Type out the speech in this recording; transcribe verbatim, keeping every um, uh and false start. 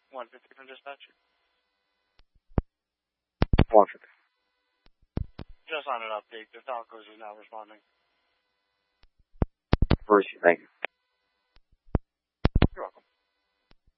one fifty from dispatch. one fifty. Just on an update. The Falcos is now responding. First, thank you.